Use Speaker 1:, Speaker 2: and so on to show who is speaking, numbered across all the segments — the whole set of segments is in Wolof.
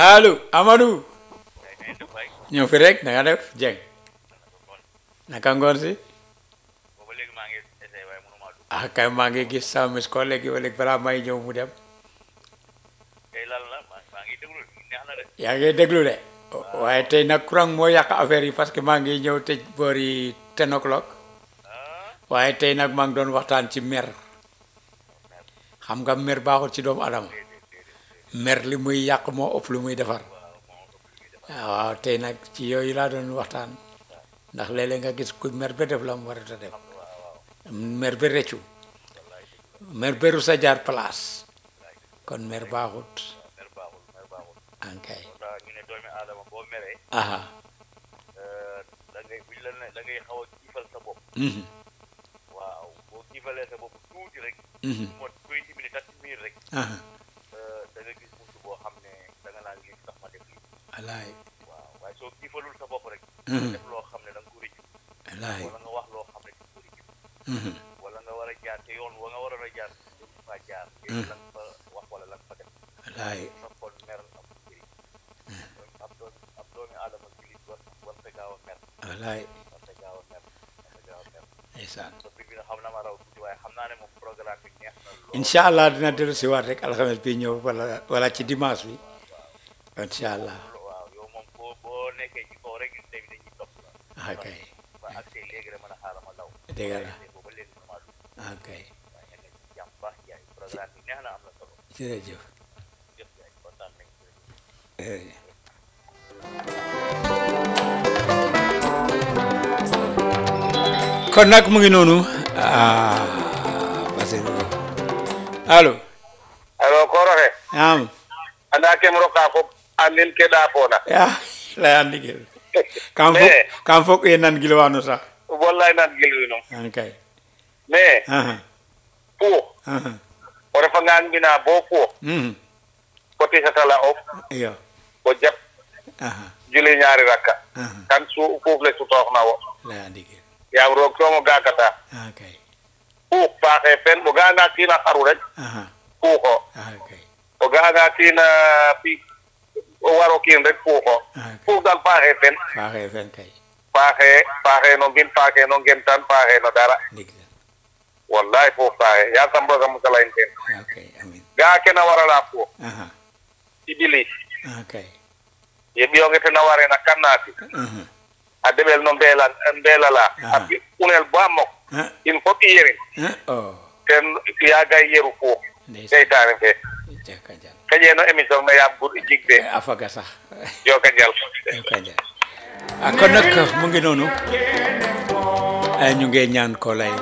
Speaker 1: allo Amadou ñëw fi rek na nga def Dieng naka ngoon si ah kay maa ngi gis sama mis ko léegi balaa may ñëw mu dem yaa ngi déglu de waaye tey nag courant moo yàq affaire yi parce que maa ngi ñëw tëj boori 10 o'clock waaye tey nag maa ngi doon waxtaan ci mer xam nga mer baaxul ci doomu adama mer li muy yàq moo ëpp lu muy defar waaw tey nag ci yooyu laa doon waxtaan ndax léeg-léeg nga gis ku mer ba def la mu war a def mer ba rëccu mer ba rus a jaar place kon mer baaxut ankay aha
Speaker 2: waaw boo kiifalee sa bopp tuuti rek mot 20 minutes 30 minutes rek da nga gis mucc boo xam ne da nga naan lii tax ma def lii
Speaker 1: alaay
Speaker 2: waaw waaye soo kiifalul sa bopp rek def loo xam ne da nga ko rëccu
Speaker 1: alaay
Speaker 2: wala nga wax loo xam ne da nga ko rëccu wala nga war a jaar te yoon wa nga waroon a jaar dañ fa jaar léegi la nga fa wax wala la nga fa def alaay sa xol mer am njëriñ ab doomi aadama julit war sa gaaw a mer
Speaker 1: alaay
Speaker 2: war sa gaaw a mer
Speaker 1: ndeysaan
Speaker 2: incha
Speaker 1: allah dina dellu si waat rek alxames bi ñëw wala ci dimanche bi incha allah
Speaker 2: waaw yow moom boo nekkee ci kaw rek tey dañuy topp
Speaker 1: ah kay
Speaker 2: ba accès léegi rek mën a xaaral ma daw
Speaker 1: dëgg la
Speaker 2: ba léegi mën maa dugg
Speaker 1: ah kay
Speaker 2: waaye nekk ci jàmm baax jaay programme bi neex na am na solo
Speaker 1: jërëjëf
Speaker 2: jëf jaay kontaan nañ
Speaker 1: kon nag mu ngi noonu allo
Speaker 2: koroxe
Speaker 1: am
Speaker 2: anda kem roka fop andin ke ɗaapona
Speaker 1: ya laya ndigil kam foog e nan gilwano sax
Speaker 2: wallahi nan gilwinum
Speaker 1: an kay
Speaker 2: mais puux o refangaan mbina bo puux ko tisatala of
Speaker 1: iyo
Speaker 2: o jap juli ñaari rakka kan fuuf le sutoox na wo
Speaker 1: laya ndigil
Speaker 2: yaam roog soom o gaakata
Speaker 1: kay
Speaker 2: puux faaxe fen o ga'anga kiina xaru rek puuxo
Speaker 1: kay
Speaker 2: o ga'anga kiina o waro kiin rek puuxo puux dal faaxe fen
Speaker 1: kay
Speaker 2: faaxe no mbin faaxe no ngentan faaxe no dara
Speaker 1: ndigil
Speaker 2: wallahi puux faaxe yasam roga musala in teen
Speaker 1: okay amin
Speaker 2: ga'a kena warala puux i ɓili
Speaker 1: kay
Speaker 2: ye ɓiyonge tena warena kannati a deɓel no mbeelala a unel ba mok in fop i yerin ten yaaga yeru puux seytane fe xeƴeno émission ne yaam gur i jigde
Speaker 1: a faga sax
Speaker 2: joka njal
Speaker 1: kon nag mu ngi noonu ñu ngi ñaan ko lay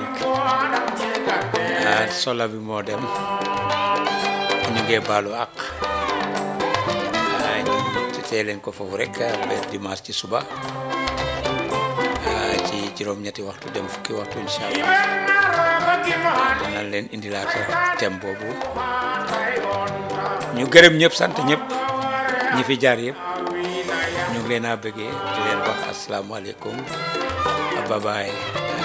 Speaker 1: rek sola bi moo dem ñu ngi baalu ak tee leen ko foofu rek ba dimanche ci suba ci juróom-ñetti waxtu dem fukki waxtu incha allah dana leen indilaat thème boobu ñu gërëm ñëpp sant ñëpp ñi fi jaar yëpp ñu ngi leen a bëggee di leen wax asalaamaaleykum bye bye